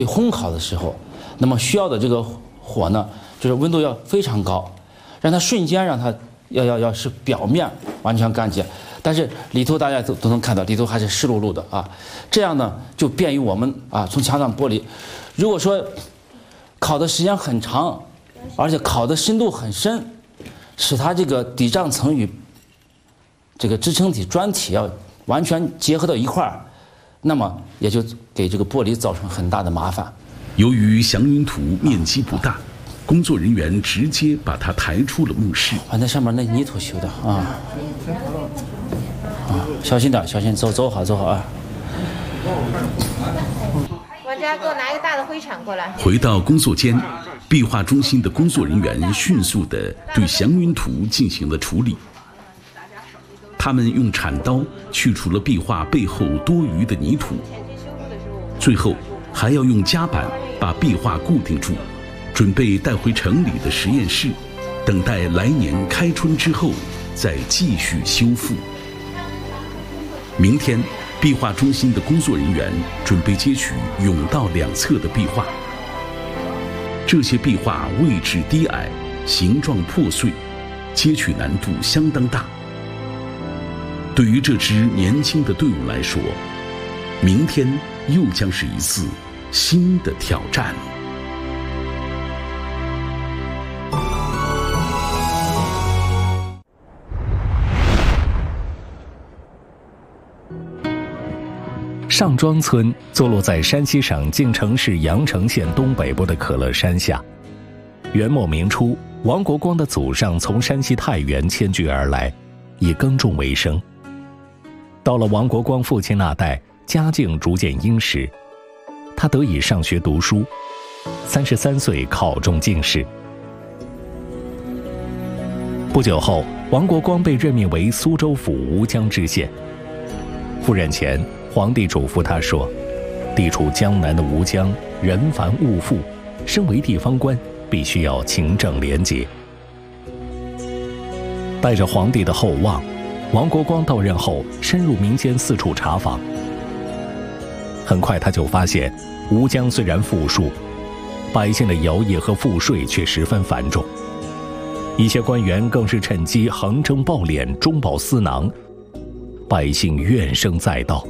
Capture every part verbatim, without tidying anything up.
烘烤的时候，那么需要的这个火呢，就是温度要非常高，让它瞬间让它要要要是表面完全干结，但是里头大家都都能看到，里头还是湿漉漉的啊。这样呢就便于我们啊从墙上剥离。如果说烤的时间很长，而且烤的深度很深，使它这个底帐层与这个支撑体砖体要完全结合到一块儿。那么也就给这个玻璃造成很大的麻烦。 由于祥云土面积不大，工作人员直接把它抬出了墓室。 把那上面那泥土修的啊啊，小心点，小心，走走好，走好啊。 管家，给我拿一个大的灰铲过来。 回到工作间，壁画中心的工作人员迅速地对祥云土进行了处理。他们用铲刀去除了壁画背后多余的泥土，最后还要用夹板把壁画固定住，准备带回城里的实验室，等待来年开春之后再继续修复。明天，壁画中心的工作人员准备接取甬道两侧的壁画。这些壁画位置低矮，形状破碎，接取难度相当大。对于这支年轻的队伍来说，明天又将是一次新的挑战。 上庄村坐落在山西省晋城市阳城县东北部的可乐山下。元末明初，王国光的祖上从山西太原迁居而来，以耕种为生。到了王国光父亲那代，家境逐渐殷实，他得以上学读书，三十三岁考中进士。不久后，王国光被任命为苏州府吴江知县。赴任前，皇帝嘱咐他说，地处江南的吴江人繁物富，身为地方官，必须要勤政廉洁。带着皇帝的厚望，王国光到任后深入民间四处查访。很快他就发现，吴江虽然富庶，百姓的徭役和赋税却十分繁重，一些官员更是趁机横征暴敛，中饱私囊，百姓怨声载道。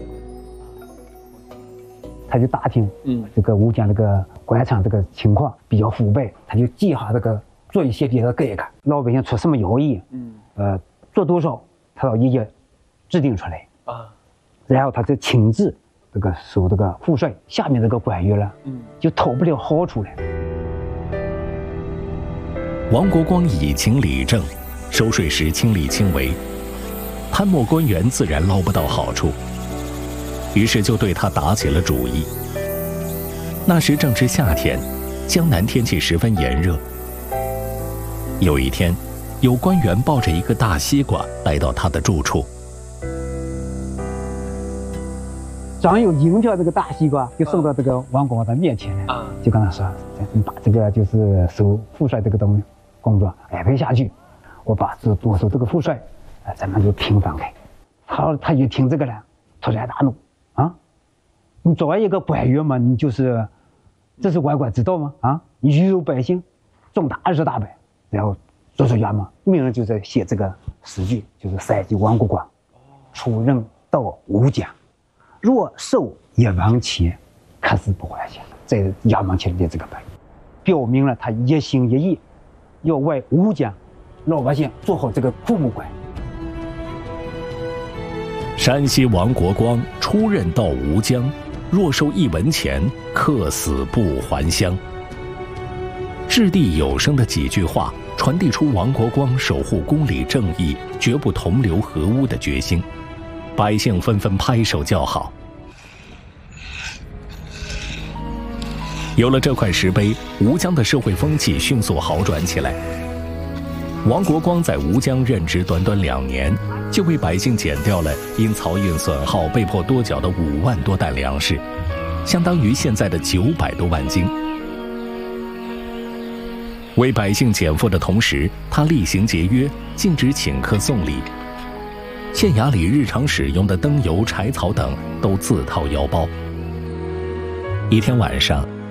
他就打听，嗯，这个吴江这个官场这个情况比较腐败，他就计划这个做一些别的改革，老百姓出什么徭役，嗯，呃，做多少，他要一一制定出来啊，然后他就亲自这个收这个赋税，下面这个官员了，嗯，就讨不了好处了。 王国光以情理政，收税时亲力亲为，贪墨官员自然捞不到好处。于是就对他打起了主意。那时正值夏天，江南天气十分炎热。有一天，有官员抱着一个大西瓜来到他的住处， 张有迎着这个大西瓜就送到这个王国光的面前了，就跟他说：“你把这个就是收赋税这个东工作安排下去，我把这多收这个赋税，啊，咱们就平分开。”好，他一听这个了，突然大怒。啊，你作为一个官员嘛，你就是这是万官之道吗？啊，你愚辱百姓，重大事大败，然后做出衙门，命人就在写这个诗句，就是三级王国光出任到吴江，若受一文钱，可是不还下，在衙门前列这个本，表明了他一心一意要为吴江老百姓做好这个父母官。 山西王国光出任到吴江，若收一文钱，客死不还乡。掷地有声的几句话，传递出王国光守护公理正义、绝不同流合污的决心，百姓纷纷拍手叫好。有了这块石碑，吴江的社会风气迅速好转起来。王国光在吴江任职短短两年，就为百姓减掉了因漕运损耗被迫多缴的五万多担粮食，相当于现在的九百多万斤。为百姓减负的同时，他厉行节约，禁止请客送礼。县衙里日常使用的灯油、柴草等都自掏腰包。一天晚上，